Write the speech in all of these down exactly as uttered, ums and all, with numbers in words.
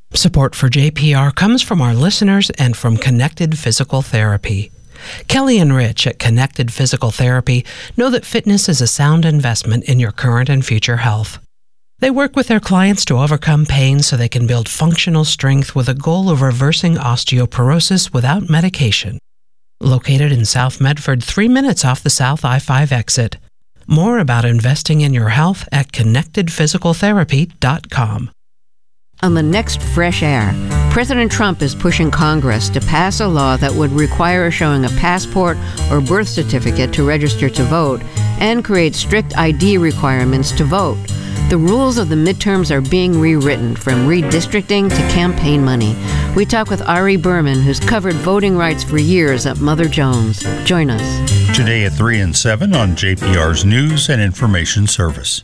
Support for J P R comes from our listeners and from Connected Physical Therapy. Kelly and Rich at Connected Physical Therapy know that fitness is a sound investment in your current and future health. They work with their clients to overcome pain so they can build functional strength with a goal of reversing osteoporosis without medication. Located in South Medford, three minutes off the South I five exit. More about investing in your health at connected physical therapy dot com. On the next Fresh Air, President Trump is pushing Congress to pass a law that would require showing a passport or birth certificate to register to vote and create strict I D requirements to vote. The rules of the midterms are being rewritten, from redistricting to campaign money. We talk with Ari Berman, who's covered voting rights for years at Mother Jones. Join us. Today at three and seven on J P R's News and Information Service.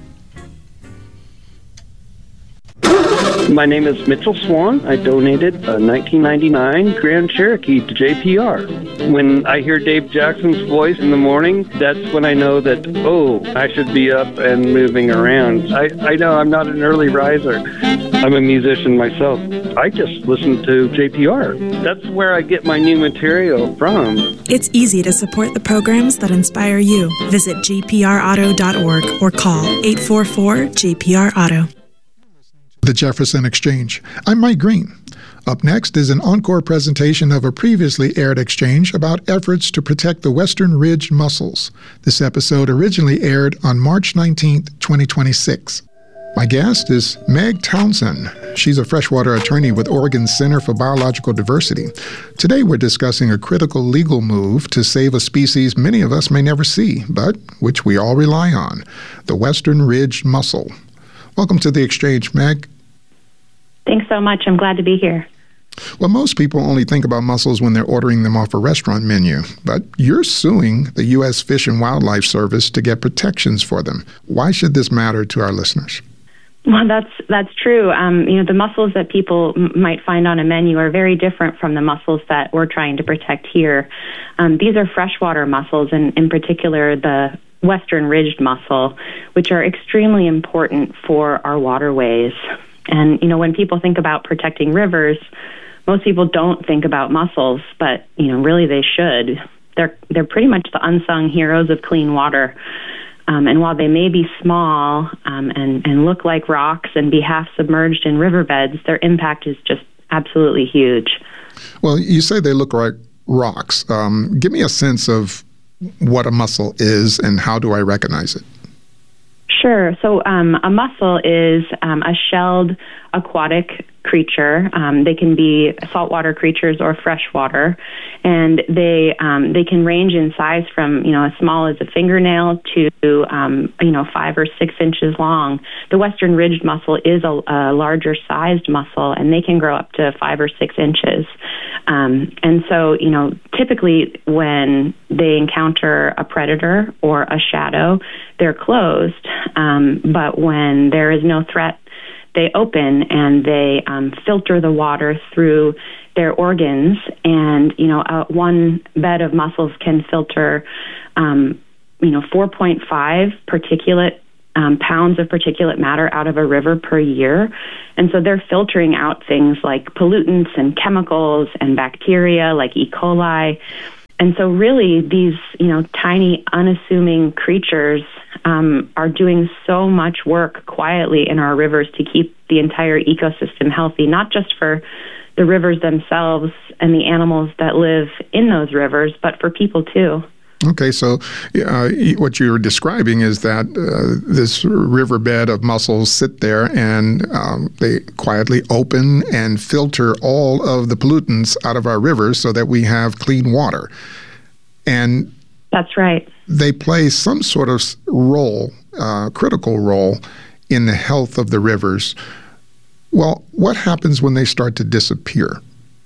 My name is Mitchell Swan. I donated a nineteen ninety-nine Grand Cherokee to J P R. When I hear Dave Jackson's voice in the morning, that's when I know that, oh, I should be up and moving around. I, I know I'm not an early riser. I'm a musician myself. I just listen to J P R. That's where I get my new material from. It's easy to support the programs that inspire you. Visit J P R auto dot org or call eight four four J P R auto. The Jefferson Exchange. I'm Mike Green. Up next is an encore presentation of a previously aired exchange about efforts to protect the western ridged mussels. This episode originally aired on March nineteenth, twenty twenty-six. My guest is Meg Townsend. She's a freshwater attorney with Oregon's Center for Biological Diversity. Today we're discussing a critical legal move to save a species many of us may never see, but which we all rely on, the western ridged mussel. Welcome to the Exchange, Meg. Thanks so much. I'm glad to be here. Well, most people only think about mussels when they're ordering them off a restaurant menu, but you're suing the U S Fish and Wildlife Service to get protections for them. Why should this matter to our listeners? Well, that's that's true. Um, you know, the mussels that people m- might find on a menu are very different from the mussels that we're trying to protect here. Um, these are freshwater mussels, and in particular the western ridged mussel, which are extremely important for our waterways. And, you know, when people think about protecting rivers, most people don't think about mussels, but, you know, really they should. They're they're pretty much the unsung heroes of clean water. Um, and while they may be small um, and, and look like rocks and be half submerged in riverbeds, their impact is just absolutely huge. Well, you say they look like rocks. Um, give me a sense of what a mussel is and how do I recognize it? Sure. So um, a mussel is um, a shelled aquatic creature. Um, they can be saltwater creatures or freshwater, and they um, they can range in size from, you know, as small as a fingernail to um, you know five or six inches long. The western ridged mussel is a, a larger sized mussel, and they can grow up to five or six inches. Um, and so, you know, typically when they encounter a predator or a shadow, they're closed. Um, but when there is no threat, they open and they um, filter the water through their organs. And, you know, uh, one bed of mussels can filter, um, you know, four point five particulate um, pounds of particulate matter out of a river per year. And so they're filtering out things like pollutants and chemicals and bacteria like E. coli. And so really these, you know, tiny, unassuming creatures um, are doing so much work quietly in our rivers to keep the entire ecosystem healthy, not just for the rivers themselves and the animals that live in those rivers, but for people too. Okay, so uh, what you're describing is that uh, this riverbed of mussels sit there and um, they quietly open and filter all of the pollutants out of our rivers so that we have clean water. And that's right. They play some sort of role, uh, critical role, in the health of the rivers. Well, what happens when they start to disappear?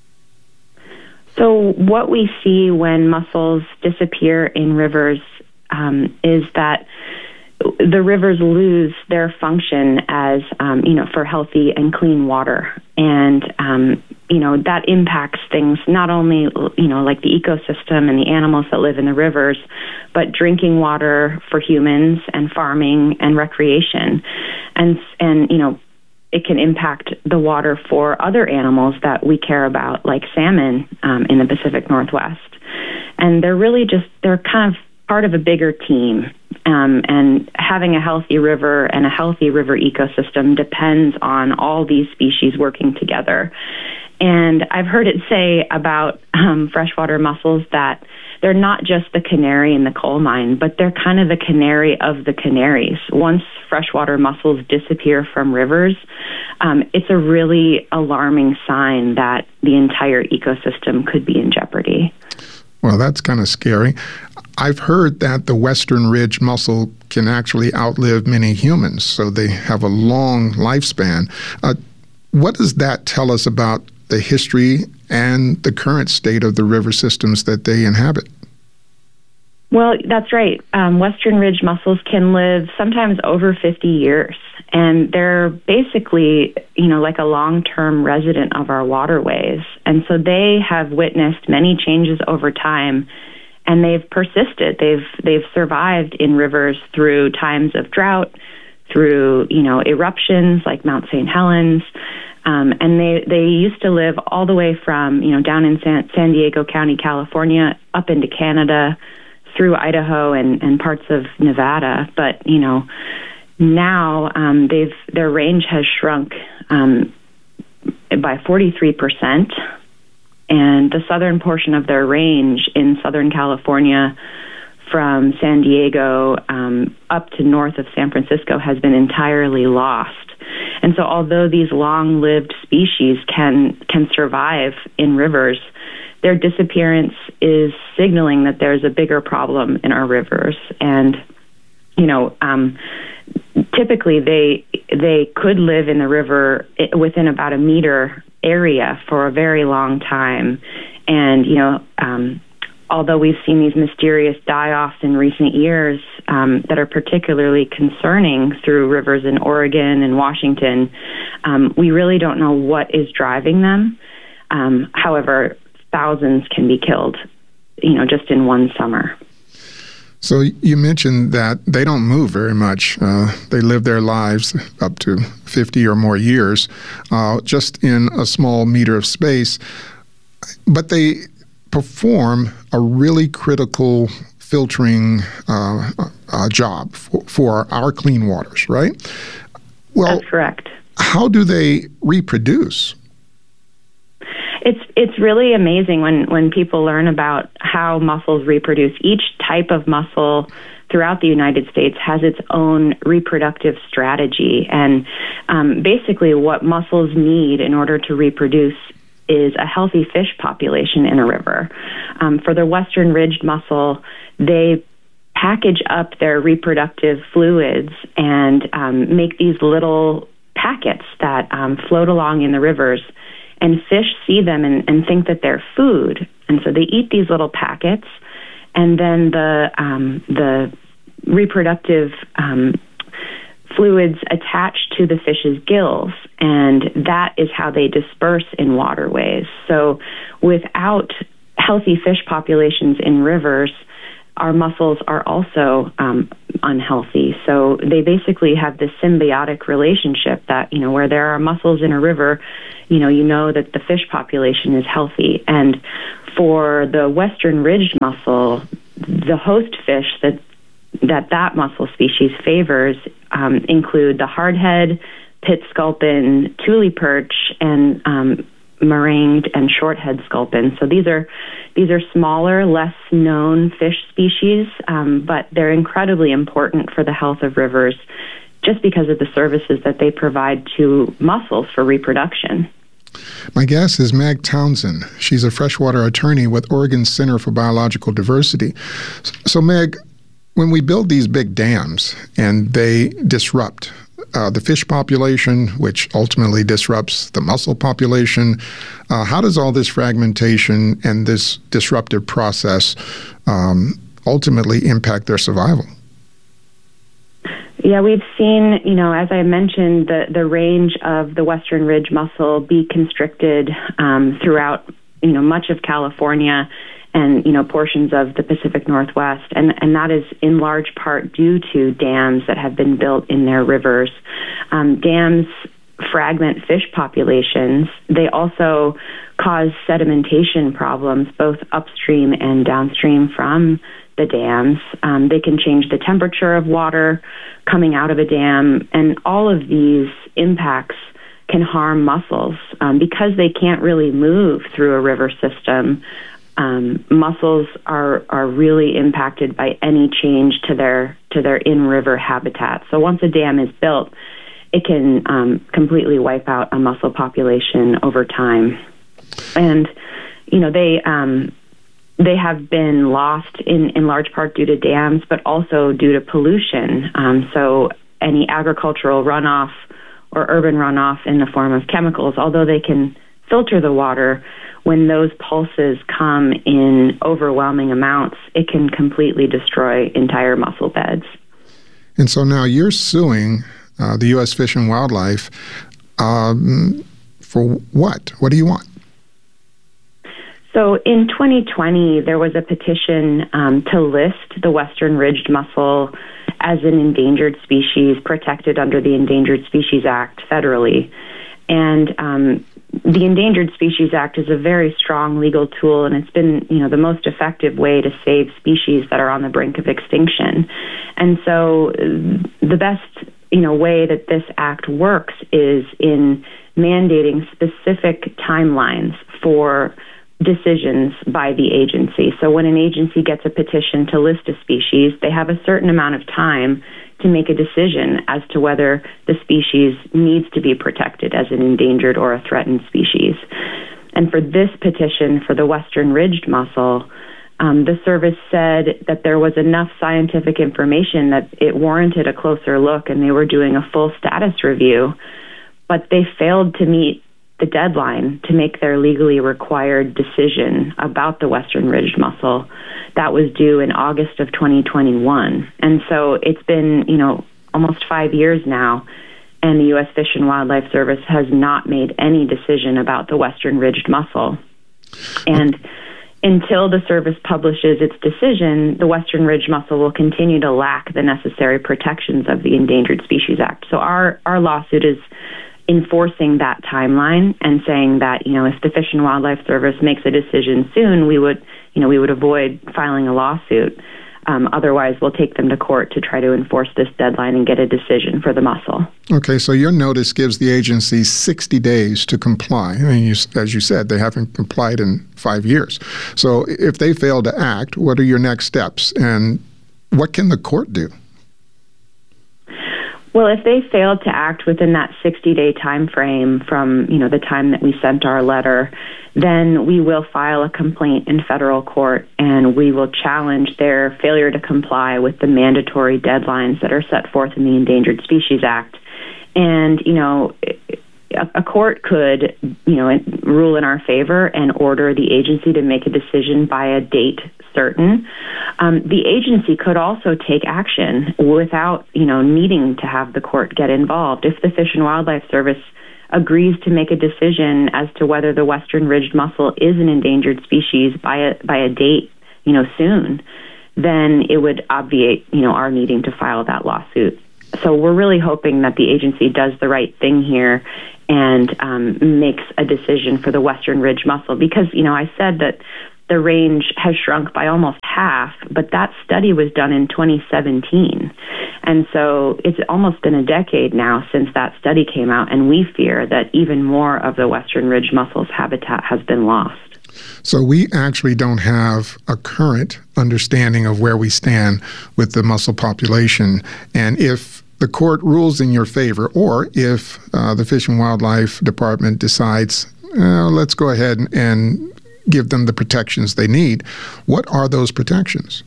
So what we see when mussels disappear in rivers um, is that the rivers lose their function as, um, you know, for healthy and clean water. And, um, you know, that impacts things not only, you know, like the ecosystem and the animals that live in the rivers, but drinking water for humans and farming and recreation. And, and you know, it can impact the water for other animals that we care about, like salmon um, in the Pacific Northwest. And they're really just, they're kind of part of a bigger team. Um, and having a healthy river and a healthy river ecosystem depends on all these species working together. And I've heard it say about um, freshwater mussels that they're not just the canary in the coal mine, but they're kind of the canary of the canaries. Once freshwater mussels disappear from rivers, um, it's a really alarming sign that the entire ecosystem could be in jeopardy. Well, that's kind of scary. I've heard that the Western Ridge mussel can actually outlive many humans, so they have a long lifespan. Uh, what does that tell us about the history and the current state of the river systems that they inhabit? Well, that's right. Um, Western Ridge mussels can live sometimes over fifty years, and they're basically, you know, like a long-term resident of our waterways. And so they have witnessed many changes over time, and they've persisted. They've they've survived in rivers through times of drought, through, you know, eruptions like Mount Saint Helens. Um, and they, they used to live all the way from, you know, down in San, San Diego County, California, up into Canada, through Idaho and, and parts of Nevada. But, you know, now um, they've their range has shrunk um, by forty-three percent. And the southern portion of their range in Southern California from San Diego um, up to north of San Francisco has been entirely lost. And so although these long-lived species can can survive in rivers, their disappearance is signaling that there's a bigger problem in our rivers. And, you know, um, typically they they could live in the river within about a meter area for a very long time. And, you know, um, although we've seen these mysterious die-offs in recent years um, that are particularly concerning through rivers in Oregon and Washington, um, we really don't know what is driving them. Um, however, thousands can be killed, you know, just in one summer. So you mentioned that they don't move very much. Uh, they live their lives up to fifty or more years, uh, just in a small meter of space. But they perform a really critical filtering uh, uh, job for, for our clean waters, right? Well, that's correct. How do they reproduce? It's it's really amazing when, when people learn about how mussels reproduce. Each type of mussel throughout the United States has its own reproductive strategy. And um, basically what mussels need in order to reproduce is a healthy fish population in a river. Um, for the Western Ridged mussel, they package up their reproductive fluids and um, make these little packets that um, float along in the rivers. And fish see them and, and think that they're food. And so they eat these little packets, and then the um, the reproductive um, fluids attach to the fish's gills, and that is how they disperse in waterways. So without healthy fish populations in rivers, our mussels are also um, unhealthy. So they basically have this symbiotic relationship that, you know, where there are mussels in a river, you know, you know that the fish population is healthy. And for the Western Ridged mussel, the host fish that that, that mussel species favors um, include the hardhead, pit sculpin, tule perch, and um, meringued and shorthead sculpin. So these are these are smaller, less known fish species, um, but they're incredibly important for the health of rivers just because of the services that they provide to mussels for reproduction. My guest is Meg Townsend. She's a freshwater attorney with Oregon Center for Biological Diversity. So, Meg, when we build these big dams and they disrupt Uh, the fish population, which ultimately disrupts the mussel population. Uh, how does all this fragmentation and this disruptive process um, ultimately impact their survival? Yeah, we've seen, you know, as I mentioned, the, the range of the Western Ridge mussel be constricted um, throughout, you know, much of California and, you know, portions of the Pacific Northwest. And, and that is in large part due to dams that have been built in their rivers. Um, dams fragment fish populations. They also cause sedimentation problems, both upstream and downstream from the dams. Um, they can change the temperature of water coming out of a dam, and all of these impacts can harm mussels. Um, because they can't really move through a river system, um, mussels are are really impacted by any change to their to their in-river habitat. So once a dam is built, it can um, completely wipe out a mussel population over time. And, you know, they um, they have been lost in, in large part due to dams, but also due to pollution. Um, so any agricultural runoff or urban runoff in the form of chemicals, although they can filter the water, when those pulses come in overwhelming amounts, it can completely destroy entire mussel beds. And so now you're suing uh, the U S Fish and Wildlife um, for what? What do you want? So in twenty twenty, there was a petition um, to list the western ridged mussel as an endangered species protected under the Endangered Species Act federally. And um, the Endangered Species Act is a very strong legal tool, and it's been, you know, the most effective way to save species that are on the brink of extinction. And so the best, you know, way that this act works is in mandating specific timelines for decisions by the agency. So when an agency gets a petition to list a species, they have a certain amount of time to make a decision as to whether the species needs to be protected as an endangered or a threatened species. And for this petition for the western ridged mussel, um, the service said that there was enough scientific information that it warranted a closer look, and they were doing a full status review, but they failed to meet the deadline to make their legally required decision about the western ridged mussel. That was due in August of twenty twenty-one. And so it's been, you know, almost five years now, and the U S Fish and Wildlife Service has not made any decision about the western ridged mussel. And until the service publishes its decision, the western ridged mussel will continue to lack the necessary protections of the Endangered Species Act. So our, our lawsuit is enforcing that timeline and saying that, you know, if the Fish and Wildlife Service makes a decision soon, we would, you know, we would avoid filing a lawsuit. Um, otherwise, we'll take them to court to try to enforce this deadline and get a decision for the mussel. Okay, so your notice gives the agency sixty days to comply. I mean, you, as you said, they haven't complied in five years. So if they fail to act, what are your next steps, and what can the court do? Well, if they failed to act within that sixty-day time frame from, you know, the time that we sent our letter, then we will file a complaint in federal court, and we will challenge their failure to comply with the mandatory deadlines that are set forth in the Endangered Species Act. And, you know, a court could, you know, rule in our favor and order the agency to make a decision by a date certain. Um, the agency could also take action without, you know, needing to have the court get involved. If the Fish and Wildlife Service agrees to make a decision as to whether the western ridged mussel is an endangered species by a by a date, you know, soon, then it would obviate, you know, our needing to file that lawsuit. So we're really hoping that the agency does the right thing here and um, makes a decision for the western ridged mussel, because, you know, I said that the range has shrunk by almost half, but that study was done in twenty seventeen. And so it's almost been a decade now since that study came out, and we fear that even more of the western ridged mussel's habitat has been lost. So we actually don't have a current understanding of where we stand with the mussel population. And if the court rules in your favor, or if uh, the Fish and Wildlife Department decides, uh, let's go ahead and, and give them the protections they need, what are those protections?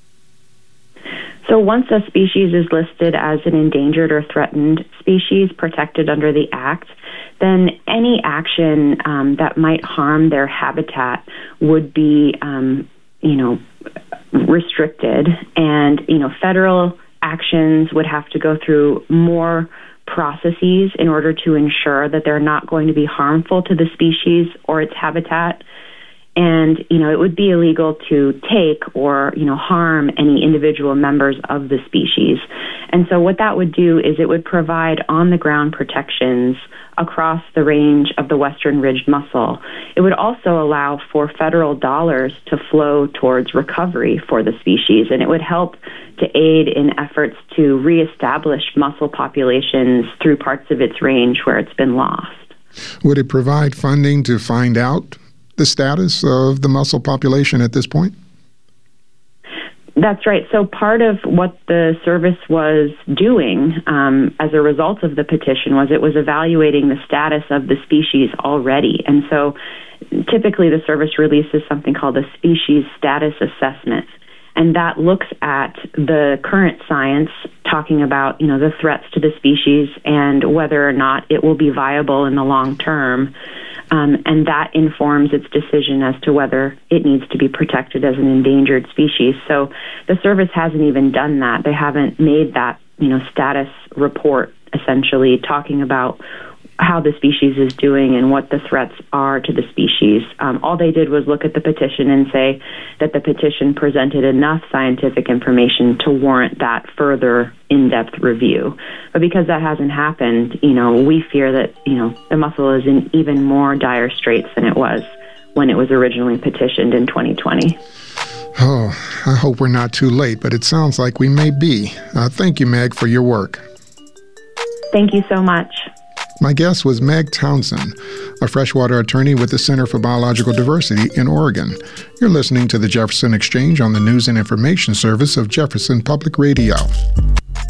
So once a species is listed as an endangered or threatened species protected under the Act, then any action um, that might harm their habitat would be, um, you know, restricted. And, you know, federal actions would have to go through more processes in order to ensure that they're not going to be harmful to the species or its habitat. And, you know, it would be illegal to take or, you know, harm any individual members of the species. And so what that would do is it would provide on-the-ground protections across the range of the western ridged mussel. It would also allow for federal dollars to flow towards recovery for the species, and it would help to aid in efforts to reestablish mussel populations through parts of its range where it's been lost. Would it provide funding to find out the status of the mussel population at this point? That's right. So part of what the service was doing um, as a result of the petition was it was evaluating the status of the species already. And so typically the service releases something called a species status assessment. And that looks at the current science, talking about, you know, the threats to the species and whether or not it will be viable in the long term. Um, and that informs its decision as to whether it needs to be protected as an endangered species. So the service hasn't even done that. They haven't made that, you know, status report, essentially talking about how the species is doing and what the threats are to the species. Um, all they did was look at the petition and say that the petition presented enough scientific information to warrant that further in-depth review. But because that hasn't happened, you know, we fear that, you know, the mussel is in even more dire straits than it was when it was originally petitioned in twenty twenty. Oh, I hope we're not too late, but it sounds like we may be. Uh, thank you, Meg, for your work. Thank you so much. My guest was Meg Townsend, a freshwater attorney with the Center for Biological Diversity in Oregon. You're listening to the Jefferson Exchange on the News and Information Service of Jefferson Public Radio.